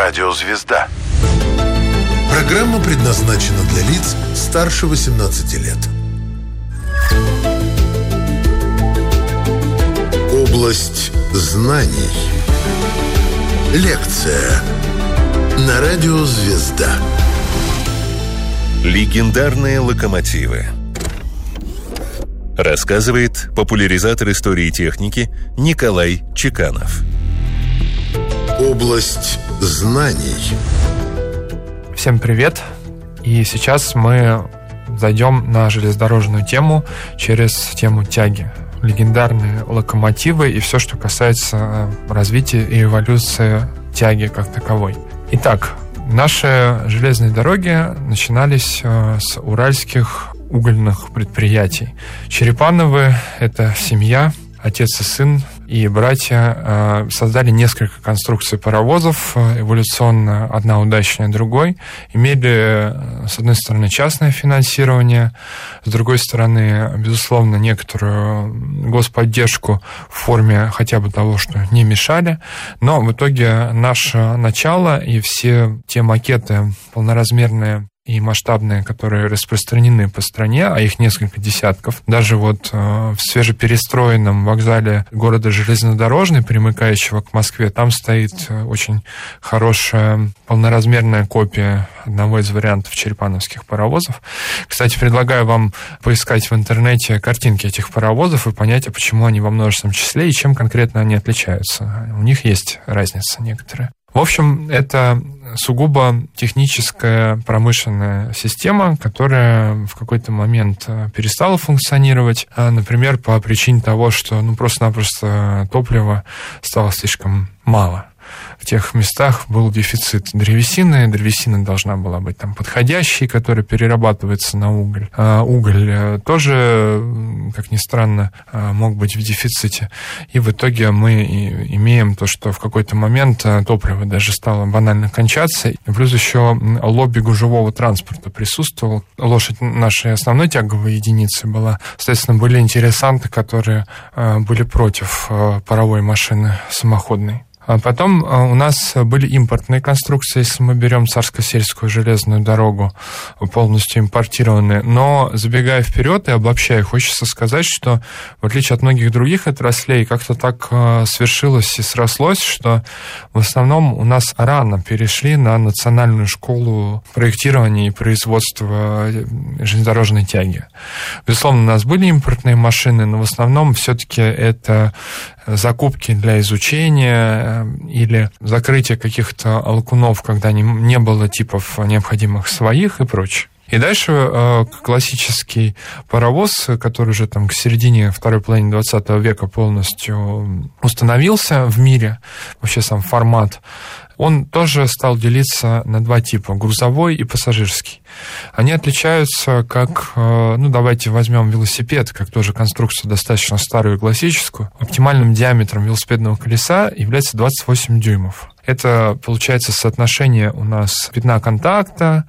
Радио «Звезда». Программа предназначена для лиц старше 18 лет. Область знаний. Лекция на Радио «Звезда». Легендарные локомотивы. Рассказывает популяризатор истории техники Николай Чеканов. Область знаний. Всем привет! И сейчас мы зайдем на железнодорожную тему через тему тяги. Легендарные локомотивы и все, что касается развития и эволюции тяги как таковой. Итак, наши железные дороги начинались с уральских угольных предприятий. Черепановы — это семья, отец и сын, и братья создали несколько конструкций паровозов, эволюционно одна удачнее другой, имели, с одной стороны, частное финансирование, с другой стороны, безусловно, некоторую господдержку в форме хотя бы того, что не мешали, но в итоге наше начало и все те макеты полноразмерные и масштабные, которые распространены по стране, а их несколько десятков. Даже вот в свежеперестроенном вокзале города Железнодорожный, примыкающего к Москве, там стоит очень хорошая полноразмерная копия одного из вариантов черепановских паровозов. Кстати, предлагаю вам поискать в интернете картинки этих паровозов и понять, почему они во множественном числе и чем конкретно они отличаются. У них есть разница некоторая. В общем, это сугубо техническая промышленная система, которая в какой-то момент перестала функционировать, например, по причине того, что просто-напросто топлива стало слишком мало. В тех местах был дефицит древесины. Древесина должна была быть там подходящей, которая перерабатывается на уголь. Уголь тоже, как ни странно, мог быть в дефиците. И в итоге мы имеем то, что в какой-то момент топливо даже стало банально кончаться. И плюс еще лобби гужевого транспорта присутствовал. Лошадь нашей основной тяговой единицы была. Соответственно, были интересанты, которые были против паровой машины самоходной. А потом у нас были импортные конструкции, если мы берем Царско-сельскую железную дорогу, полностью импортированные. Но, забегая вперед и обобщая, хочется сказать, что в отличие от многих других отраслей, как-то так свершилось и срослось, что в основном у нас рано перешли на национальную школу проектирования и производства железнодорожной тяги. Безусловно, у нас были импортные машины, но в основном все-таки это закупки для изучения или закрытие каких-то лакунов, когда не было типов необходимых своих и прочее. И дальше классический паровоз, который уже там к середине второй половины 20 века полностью установился в мире, вообще сам формат, он тоже стал делиться на два типа, грузовой и пассажирский. Они отличаются как, давайте возьмем велосипед, как тоже конструкцию достаточно старую и классическую. Оптимальным диаметром велосипедного колеса является 28 дюймов. Это, получается, соотношение у нас пятна контакта,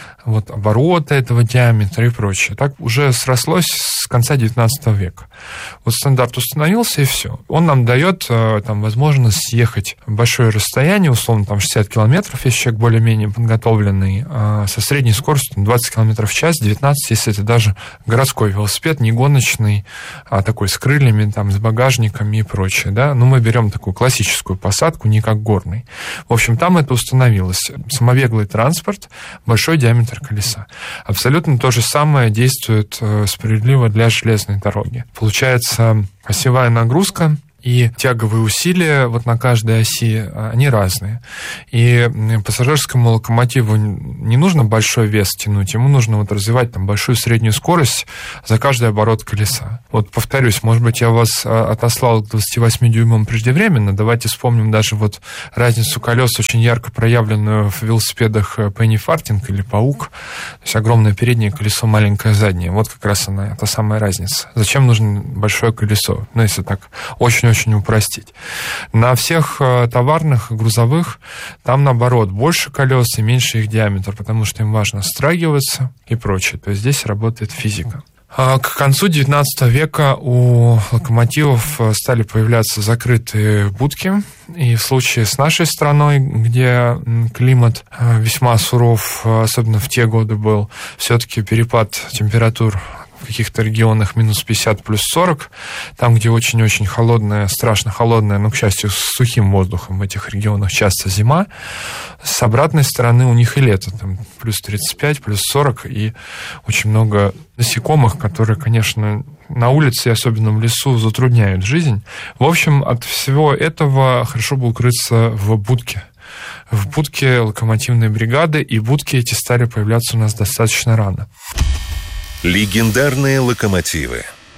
оборота этого диаметра и прочее. Так уже срослось с конца 19 века. Стандарт установился, и все. Он нам дает возможность съехать большое расстояние, условно 60 километров, если человек более-менее подготовленный, со средней скоростью 20 километров в час, 19, если это даже городской велосипед, не гоночный, а такой с крыльями, с багажниками и прочее. Да? Мы берем такую классическую посадку, не как горный. В общем, там это установилось. Самовеглый транспорт, большой диаметр колеса. Абсолютно то же самое действует справедливо для железной дороги. Получается, осевая нагрузка и тяговые усилия на каждой оси, они разные. И пассажирскому локомотиву не нужно большой вес тянуть, ему нужно развивать большую среднюю скорость за каждый оборот колеса. Повторюсь, может быть, я вас отослал к 28 дюймам преждевременно. Давайте вспомним даже разницу колес, очень ярко проявленную в велосипедах Penny Farthing или Паук. То есть огромное переднее колесо, маленькое заднее. Как раз она, та самая разница. Зачем нужно большое колесо? Если так очень упростить. На всех товарных, грузовых, там, наоборот, больше колес и меньше их диаметр, потому что им важно страгиваться и прочее. То есть здесь работает физика. К концу XIX века у локомотивов стали появляться закрытые будки. И в случае с нашей страной, где климат весьма суров, особенно в те годы был, все-таки перепад температур в каких-то регионах минус 50, плюс 40, там, где очень-очень холодная, страшно холодная, но, к счастью, с сухим воздухом в этих регионах часто зима, с обратной стороны у них и лето, там плюс 35, плюс 40, и очень много насекомых, которые, конечно, на улице, и особенно в лесу, затрудняют жизнь. В общем, от всего этого хорошо бы укрыться в будке. В будке локомотивной бригады, и будки эти стали появляться у нас достаточно рано. Легендарные локомотивы.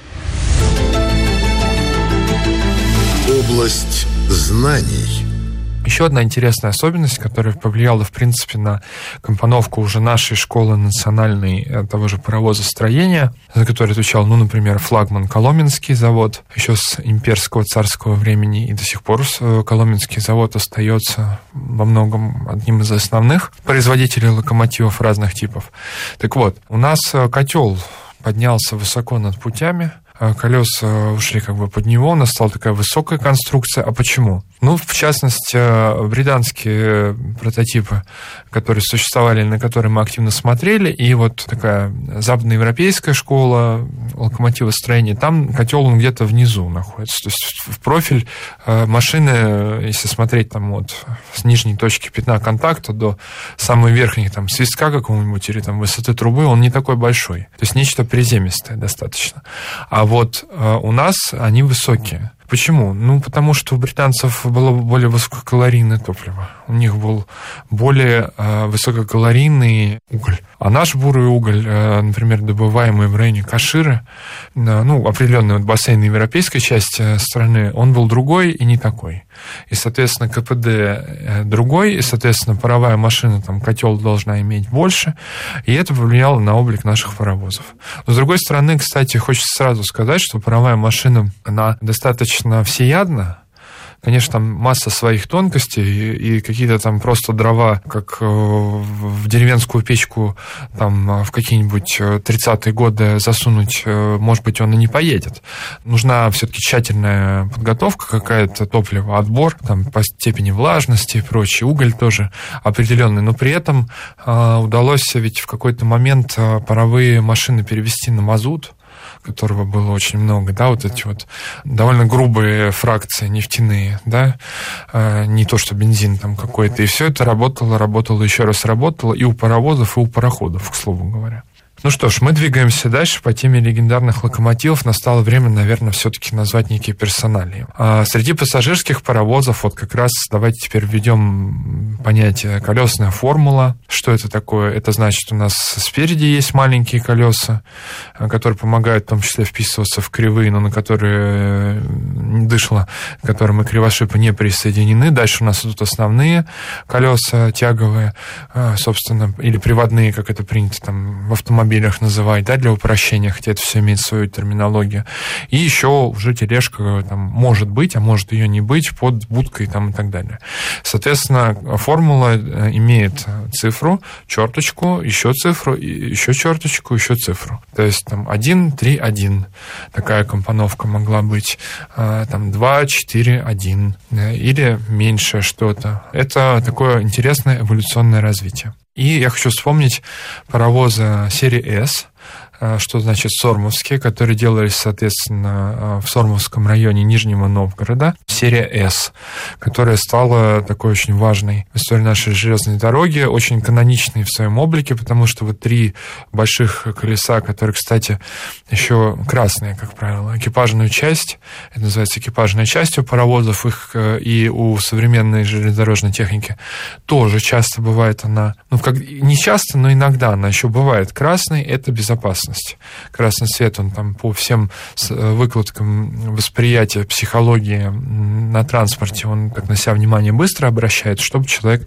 Область знаний. Еще одна интересная особенность, которая повлияла, в принципе, на компоновку уже нашей школы национальной того же паровозостроения, за которой отвечал, например, флагман Коломенский завод, еще с имперского царского времени, и до сих пор Коломенский завод остается во многом одним из основных производителей локомотивов разных типов. Так вот, у нас котел поднялся высоко над путями, колеса ушли под него, у нас стала такая высокая конструкция. А почему? В частности, британские прототипы, которые существовали, на которые мы активно смотрели, и вот такая западноевропейская школа локомотивостроения, там котел он где-то внизу находится. То есть в профиль машины, если смотреть с нижней точки пятна контакта до самой верхней свистка какого-нибудь или высоты трубы, он не такой большой. То есть нечто приземистое достаточно. А вот у нас они высокие. Почему? Потому что у британцев было более высококалорийное топливо. У них был более высококалорийный уголь. А наш бурый уголь, например, добываемый в районе Каширы, определенный бассейн европейской части страны, он был другой и не такой. И, соответственно, КПД другой, и, соответственно, паровая машина, котел должна иметь больше, и это повлияло на облик наших паровозов. Но, с другой стороны, кстати, хочется сразу сказать, что паровая машина, она достаточно всеядна. Конечно, там масса своих тонкостей, и какие-то просто дрова, как в деревенскую печку в какие-нибудь 30-е годы засунуть, может быть, он и не поедет. Нужна все-таки тщательная подготовка какая-то, топлива, отбор, по степени влажности и прочее. Уголь тоже определенный, но при этом удалось ведь в какой-то момент паровые машины перевести на мазут, которого было очень много, эти довольно грубые фракции нефтяные, не то что бензин какой-то, и все это работало, еще раз работало и у паровозов, и у пароходов, к слову говоря. Ну что ж, мы двигаемся дальше по теме легендарных локомотивов. Настало время, наверное, все-таки назвать некие персоналии. Среди пассажирских паровозов как раз давайте теперь введем понятие колесная формула. Что это такое? Это значит, у нас спереди есть маленькие колеса, которые помогают в том числе вписываться в кривые, но на которые дышло, к которым и кривошипы не присоединены. Дальше у нас идут основные колеса тяговые, собственно, или приводные, как это принято в автомобилях называть, для упрощения, хотя это все имеет свою терминологию. И еще уже тележка может быть, а может ее не быть, под будкой и так далее. Соответственно, формула имеет цифру, черточку, еще цифру, еще черточку, еще цифру. То есть 1, 3, 1. Такая компоновка могла быть. 2, 4, 1. Или меньшее что-то. Это такое интересное эволюционное развитие. И я хочу вспомнить паровозы серии S, что значит сормовские, которые делались, соответственно, в Сормовском районе Нижнего Новгорода. Серия S, которая стала такой очень важной в истории нашей железной дороги, очень каноничной в своем облике, потому что 3 больших колеса, которые, кстати, еще красные, как правило, экипажную часть, это называется экипажная часть у паровозов, их и у современной железнодорожной техники тоже часто бывает она, не часто, но иногда она еще бывает красной, это безопасность. Красный свет, он по всем выкладкам восприятия, психологии на транспорте, он так на себя внимание быстро обращает, чтобы человек